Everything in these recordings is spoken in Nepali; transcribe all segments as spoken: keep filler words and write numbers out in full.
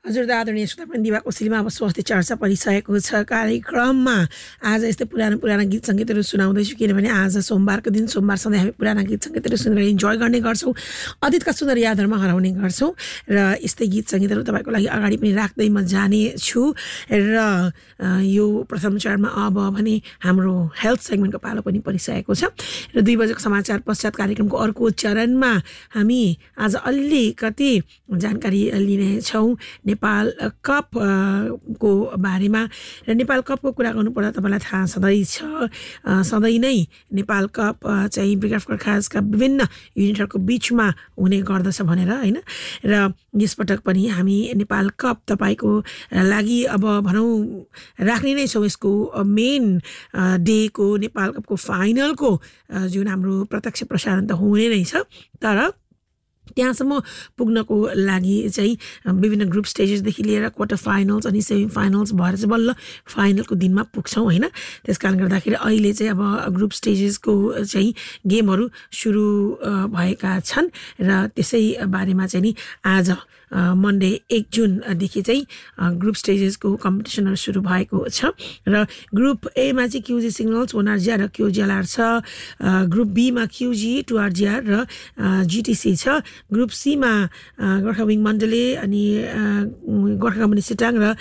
हजुर आदरणीय श्रोता पनि दिवा कोसेलीमा अब स्वास्थ्य चर्चा परिसकेको छ। कार्यक्रममा आज यस्तै पुरानो पुराना गीत सङ्गीतहरू सुनाउँदैछु, किनभने आज सोमबारको दिन, सोमबार सधैँ हामी पुराना गीत सङ्गीतहरू सुनेर इन्जोय गर्ने गर्छौँ, अतीतका सुन्दर यादहरूमा हराउने गर्छौँ र यस्तै गीत सङ्गीतहरू तपाईँको लागि अगाडि पनि राख्दै म जानेछु। र यो प्रथम चरणमा अब भने हाम्रो हेल्थ सेगमेन्टको पालो पनि परिसकेको छ र दुई बजेको समाचार पश्चात कार्यक्रमको अर्को चरणमा हामी आज अलिकति जानकारी लिनेछौँ नेपाल कप को बारेमा। र नेपाल कपको कुरा गर्नुपर्दा तपाईँलाई थाहा सधैँ छ, सधैँ नै नेपाल कप चाहिँ ब्रिगेड गोर्खासका विभिन्न युनिटहरूको बिचमा हुने गर्दछ भनेर होइन। र यसपटक पनि हामी नेपाल कप तपाईँको लागि अब भनौँ राख्ने नै छौँ। यसको मेन डेको नेपाल कपको फाइनलको जुन हाम्रो प्रत्यक्ष प्रसारण त हुने नै छ, तर त्यहाँसम्म पुग्नको लागि चाहिँ विभिन्न ग्रुप स्टेजेसदेखि लिएर क्वार्टर फाइनल्स अनि सेमी फाइनल्स भएर चाहिँ बल्ल फाइनलको दिनमा पुग्छौँ होइन। त्यस कारणले गर्दाखेरि अहिले चाहिँ अब ग्रुप स्टेजेसको चाहिँ गेमहरू सुरु भएका छन् र त्यसै बारेमा चाहिँ नि आज मन्डे एक जुनदेखि चाहिँ ग्रुप स्टेजेसको कम्पिटिसनहरू सुरु भएको छ। र ग्रुप एमा चाहिँ क्युजी सिग्नल्स, वान आरजिआर र क्युजिएलआर छ। ग्रुप बीमा क्युजी, टु आरजिआर र जिटिसी छ। ग्रुप सीमा गोर्खा विङ मण्डले अनि गोर्खा कम्पनी सिटाङ र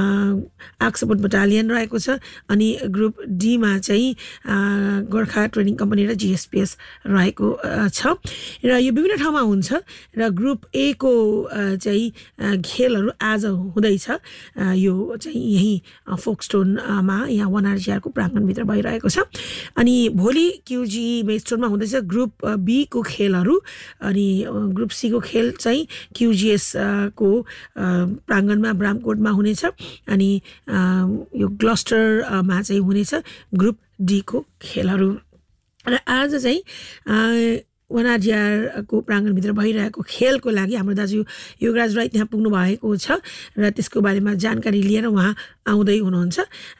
आर्क सपोर्ट बटालियन रहेको छ। अनि ग्रुप डीमा चाहिँ गोर्खा ट्रेनिङ कम्पनी र जिएसपिएस रहेको छ र यो विभिन्न ठाउँमा हुन्छ। र ग्रुप ए को चाहिँ खेलहरू आज हुँदैछ, यो चाहिँ यहीँ फोक्सटोनमा यहाँ वान आरजिआरको प्राङ्गणभित्र भइरहेको छ। अनि भोलि क्युजी मेस्टोनमा हुँदैछ ग्रुप बी को खेलहरू। अनि ग्रुप सी को खेल चाहिँ क्युजिएस को प्राङ्गणमा ब्रामकोटमा हुनेछ। अनि यो क्लस्टरमा चाहिँ हुनेछ ग्रुप डी को खेलहरू। र आज चाहिँ वान आरजिआरको प्राङ्गणभित्र भइरहेको खेलको लागि हाम्रो दाजु योगराज राई त्यहाँ पुग्नु भएको छ र त्यसको बारेमा जानकारी लिएर उहाँ आउँदै हुनुहुन्छ।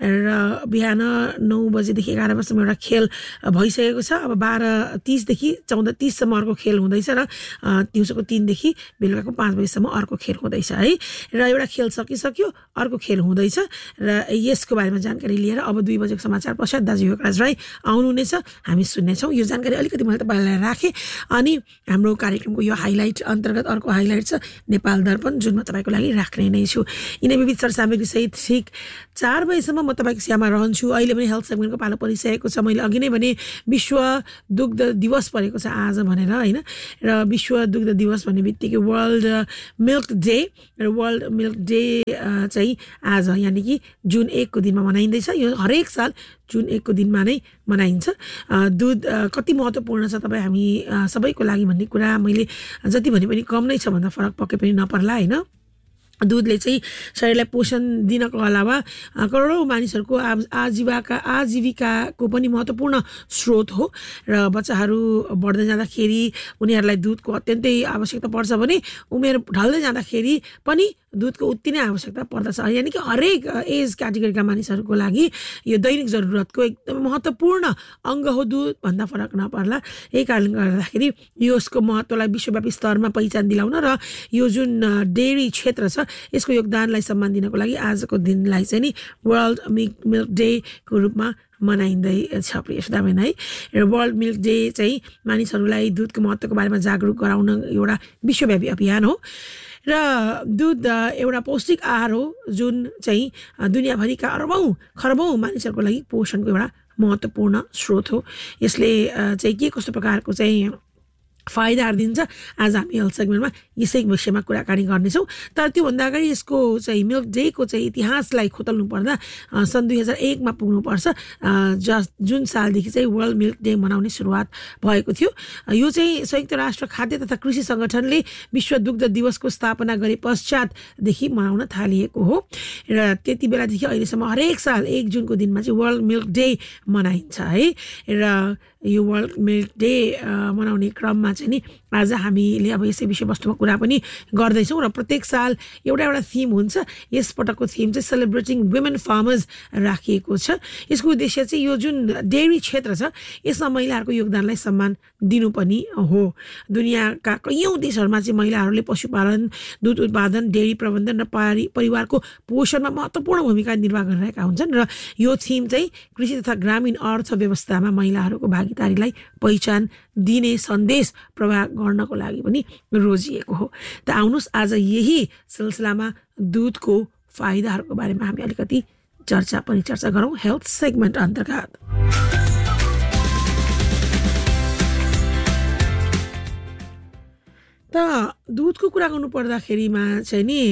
र बिहान नौ बजेदेखि एघार बजीसम्म एउटा खेल भइसकेको छ। अब बाह्र तिसदेखि चौध तिससम्म अर्को खेल हुँदैछ र दिउँसोको तिनदेखि बेलुकाको पाँच बजीसम्म अर्को खेल हुँदैछ है। र एउटा खेल सकिसक्यो, अर्को खेल हुँदैछ। र यसको बारेमा जानकारी लिएर अब दुई बजेको समाचार पश्चात दाजु योगराज राई आउनुहुनेछ, हामी सुन्नेछौँ। यो जानकारी अलिकति मैले तपाईँलाई राखेँ। अनि हाम्रो कार्यक्रमको यो हाइलाइट अन्तर्गत अर्को हाइलाइट छ नेपाल दर्पण, जुन म तपाईँको लागि राख्ने नै छु। यिनै विविध सरसामग्री सहित ठिक चार बजीसम्म म तपाईँको सेवामा रहन्छु। अहिले पनि हेल्थ सेगमेन्टको पालो परिसकेको छ। मैले अघि नै भने विश्व दुग्ध दिवस परेको छ आज भनेर होइन। र विश्व दुग्ध दिवस भन्ने बित्तिकै वर्ल्ड मिल्क डे र वर्ल्ड मिल्क डे चाहिँ आज यानि कि जुन एकको दिनमा मनाइँदैछ। यो हरेक साल जुन एकको दिनमा नै मनाइन्छ। दुध कति महत्त्वपूर्ण छ तपाईँ हामी सबैको लागि भन्ने कुरा मैले जति भने पनि कम नै छ भन्दा फरक पक्कै पनि नपर्ला होइन। दुधले चाहिँ शरीरलाई पोषण दिनको अलावा करोडौँ मानिसहरूको आजीविका आजीविकाको पनि महत्त्वपूर्ण स्रोत हो। र बच्चाहरू बढ्दै जाँदाखेरि उनीहरूलाई दुधको अत्यन्तै आवश्यकता पर्छ भने उमेर ढल्दै जाँदाखेरि पनि दुधको उति नै आवश्यकता पर्दछ। यानि कि हरेक एज क्याटेगोरीका मानिसहरूको लागि यो दैनिक जरुरतको एकदम महत्त्वपूर्ण अङ्ग हो दुध भन्दा फरक नपर्ला। यही कारणले गर्दाखेरि यसको महत्त्वलाई विश्वव्यापी स्तरमा पहिचान दिलाउन र यो जुन डेयरी क्षेत्र छ यसको योगदानलाई सम्मान दिनको लागि आजको दिनलाई चाहिँ नि वर्ल्ड मिल्क मिल्क डेको रूपमा मनाइँदैछ प्रिय श्रोताबेन है। र वर्ल्ड मिल्क डे चाहिँ मानिसहरूलाई दुधको महत्त्वको बारेमा जागरुक गराउन एउटा विश्वव्यापी अभियान हो। र दुध एउटा पौष्टिक आहार हो जुन चाहिँ दुनियाँभरिका अरबौँ खरबौँ मानिसहरूको लागि पोषणको एउटा महत्त्वपूर्ण स्रोत हो। यसले चाहिँ के कस्तो प्रकारको चाहिँ फाइदाहरू दिन्छ आज हामी हेल्थ सेगमेन्टमा यसै विषयमा कुराकानी गर्नेछौँ। तर त्योभन्दा अगाडि यसको चाहिँ मिल्क डेको चाहिँ इतिहासलाई खोतल्नु पर्दा सन् दुई हजार एकमा पुग्नुपर्छ, जस जुन सालदेखि चाहिँ वर्ल्ड मिल्क डे मनाउने सुरुवात भएको थियो। यो चाहिँ संयुक्त राष्ट्र खाद्य तथा कृषि सङ्गठनले विश्व दुग्ध दिवसको स्थापना गरे पश्चातदेखि मनाउन थालिएको हो। र त्यति बेलादेखि अहिलेसम्म हरेक साल एक जुनको दिनमा चाहिँ वर्ल्ड मिल्क डे मनाइन्छ है। र यो वर्ल्ड मिल्क डे मनाउने क्रममा चाहिँ नि आज हामीले अब यसै विषयवस्तुमा कुरा पनि गर्दैछौँ र प्रत्येक साल एउटा एउटा थिम हुन्छ। यस पटकको थिम चाहिँ सेलिब्रेटिङ वुमेन फार्मर्स राखिएको छ। यसको उद्देश्य चाहिँ यो जुन डेयरी क्षेत्र छ यसमा महिलाहरूको योगदानलाई सम्मान दिनु पनि हो। दुनियाँका कैयौँ देशहरूमा चाहिँ महिलाहरूले पशुपालन, दुध उत्पादन, डेयरी प्रबन्धन र पारि परिवारको पोषणमा महत्त्वपूर्ण भूमिका निर्वाह गरिरहेका हुन्छन् र यो थिम चाहिँ कृषि तथा ग्रामीण अर्थव्यवस्थामा महिलाहरूको भागीदारीलाई पहिचान दिने सन्देश प्रवाह गर्नको लागि पनि रोजिएको हो। त आउनुहोस् आज यही सिलसिलामा दुधको फाइदाहरूको बारेमा हामी अलिकति चर्चा परिचर्चा गरौँ हेल्थ सेगमेन्ट अन्तर्गत। त दुधको कुरा गर्नु पर्दाखेरिमा चाहिँ नि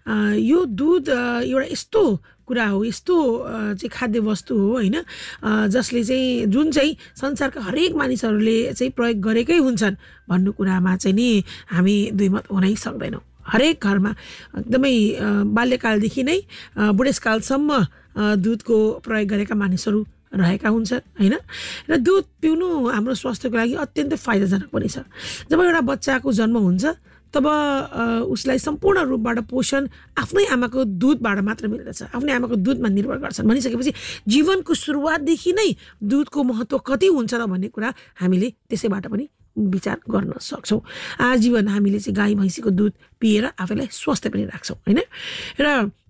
यो दुध एउटा यस्तो कुरा हो, यस्तो चाहिँ खाद्य वस्तु हो होइन, जसले चाहिँ जुन चाहिँ संसारका हरेक मानिसहरूले चाहिँ प्रयोग गरेकै हुन्छन् भन्नु कुरामा चाहिँ नि हामी दुईमत हुनै सक्दैनौँ। हरेक घरमा एकदमै बाल्यकालदेखि नै बुढेसकालसम्म दुधको प्रयोग गरेका मानिसहरू रहेका हुन्छन् होइन। र दुध पिउनु हाम्रो स्वास्थ्यको लागि अत्यन्तै फाइदाजनक पनि छ। जब एउटा बच्चाको जन्म हुन्छ तब उसलाई सम्पूर्ण रूपबाट पोषण आफ्नै आमाको दुधबाट मात्र मिल्दछ, आफ्नै आमाको दुधमा निर्भर गर्छन् भनिसकेपछि जीवनको सुरुवातदेखि नै दुधको महत्त्व कति हुन्छ त भन्ने कुरा हामीले त्यसैबाट पनि विचार गर्न सक्छौँ। आजीवन हामीले चाहिँ गाई भैँसीको दुध पिएर आफैलाई स्वास्थ्य पनि राख्छौँ होइन। र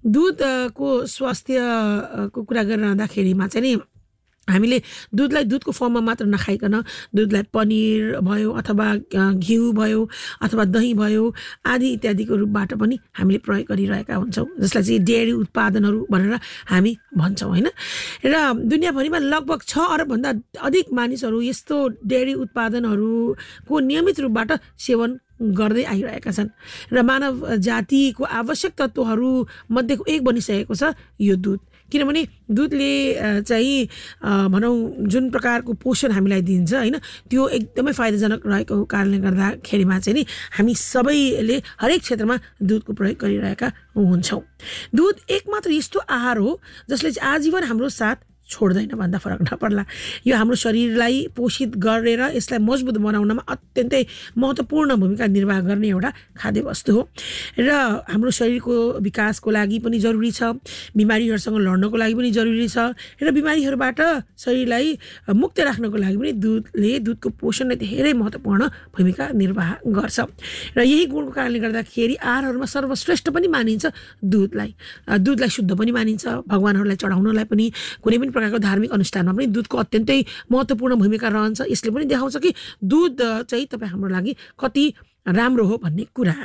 दुधको स्वास्थ्यको कुरा गरिरहँदाखेरिमा चाहिँ नि हामीले दुधलाई दुधको फर्ममा मात्र नखाइकन दुधलाई पनिर भयो अथवा घिउ भयो अथवा दही भयो आदि इत्यादिको रूपबाट पनि हामीले प्रयोग गरिरहेका हुन्छौँ, जसलाई चाहिँ डेयरी उत्पादनहरू भनेर हामी भन्छौँ होइन। र दुनियाँभरिमा लगभग छ अरबभन्दा अधिक मानिसहरू यस्तो डेयरी उत्पादनहरूको नियमित रूपबाट सेवन गर्दै आइरहेका छन् र मानव जातिको आवश्यक तत्त्वहरू मध्येको एक बनिसकेको छ यो दुध। किनभने दुधले चाहिँ भनौँ जुन प्रकारको पोषण हामीलाई दिन्छ होइन त्यो एकदमै फाइदाजनक रहेको कारणले गर्दाखेरिमा चाहिँ नि हामी सबैले हरेक क्षेत्रमा दुधको प्रयोग गरिरहेका हुन्छौँ। दुध एकमात्र यस्तो आहार हो जसले चाहिँ आजीवन हाम्रो साथ छोड्दैन भन्दा फरक नपर्ला। यो हाम्रो शरीरलाई पोषित गरेर यसलाई मजबुत बनाउनमा अत्यन्तै महत्त्वपूर्ण भूमिका निर्वाह गर्ने एउटा खाद्य वस्तु हो र हाम्रो शरीरको विकासको लागि पनि जरुरी छ, बिमारीहरूसँग लड्नको लागि पनि जरुरी छ र बिमारीहरूबाट शरीरलाई मुक्त राख्नको लागि पनि दुधले दुधको पोषणले धेरै महत्त्वपूर्ण भूमिका निर्वाह गर्छ र यही गुणको कारणले गर्दाखेरि आहारहरूमा सर्वश्रेष्ठ पनि मानिन्छ दुधलाई। दुधलाई शुद्ध पनि मानिन्छ, भगवानहरूलाई चढाउनलाई पनि कुनै पनि प्रकारको धार्मिक अनुष्ठानमा पनि दुधको अत्यन्तै महत्त्वपूर्ण भूमिका रहन्छ। यसले पनि देखाउँछ कि दुध चाहिँ तपाईँ हाम्रो लागि कति राम्रो हो भन्ने कुरा।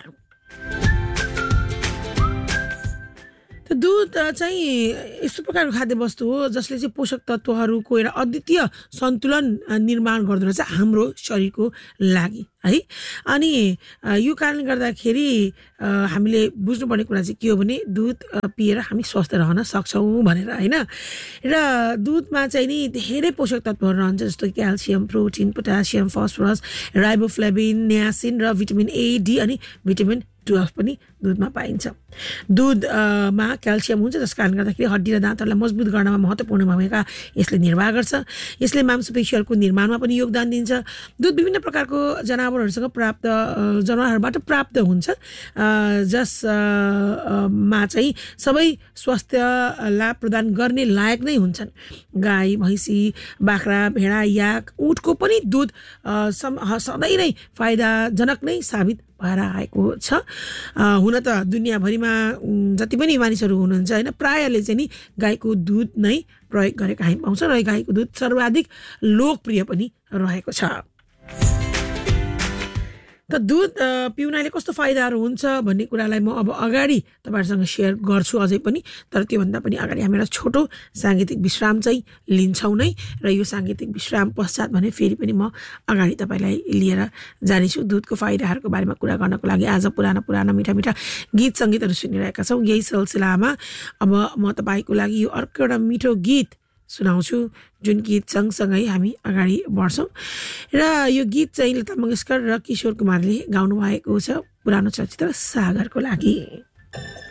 दुध चाहिँ यस्तो प्रकारको खाद्य वस्तु हो जसले चाहिँ पोषक तत्त्वहरूको एउटा अद्वितीय सन्तुलन निर्माण गर्दो रहेछ हाम्रो शरीरको लागि है। अनि यो कारणले गर्दाखेरि हामीले बुझ्नुपर्ने कुरा चाहिँ के हो भने दुध पिएर हामी स्वस्थ रहन सक्छौँ भनेर होइन। र दुधमा चाहिँ नि धेरै पोषक तत्त्वहरू रहन्छ जस्तो कि calcium, protein, potassium, phosphorus, राइबोफ्लेभिन, niacin र भिटामिन ए, डी अनि भिटामिन ट्वेल्भ पनि दुधमा पाइन्छ। दुधमा क्याल्सियम हुन्छ जस कारणले गर्दाखेरि हड्डी र दाँतहरूलाई मजबुत गर्नमा महत्त्वपूर्ण भूमिका यसले निर्वाह गर्छ। यसले मांसपेशीहरूको निर्माणमा पनि योगदान दिन्छ। दुध विभिन्न प्रकारको जनावरहरूसँग प्राप्त जनावरहरूबाट प्राप्त हुन्छ जसमा चाहिँ सबै स्वास्थ्य लाभ प्रदान गर्ने लायक नै हुन्छन्। गाई, भैँसी, बाख्रा, भेडा, याक, ऊँटको पनि दुध सधैँ नै फाइदाजनक नै साबित भएर आएको छ। हुन त दुनियाँभरिमा जति पनि मानिसहरू हुनुहुन्छ होइन प्रायःले चाहिँ नि गाईको दुध नै प्रयोग गरेका हामी पाउँछ र गाईको दुध सर्वाधिक लोकप्रिय पनि रहेको छ। त दुध पिउनाले कस्तो फाइदाहरू हुन्छ भन्ने कुरालाई म अब अगाडि तपाईँहरूसँग सेयर गर्छु अझै पनि, तर त्योभन्दा पनि अगाडि हामी एउटा छोटो साङ्गीतिक विश्राम चाहिँ लिन्छौँ नै र यो साङ्गीतिक विश्राम पश्चात भने फेरि पनि म अगाडि तपाईँलाई लिएर जानेछु। दुधको फाइदाहरूको बारेमा कुरा गर्नको लागि आज पुरानो पुरानो मिठा मिठा गीत सङ्गीतहरू सुनिरहेका छौँ। यही सिलसिलामा अब म तपाईँको लागि यो अर्को एउटा मिठो गीत सुनाउँछु जुन गीत सँगसँगै हामी अगाडि बढ्छौँ र यो गीत चाहिँ लता मङ्गेशकर र किशोर कुमारले गाउनु भएको छ पुरानो चलचित्र सागरको लागि।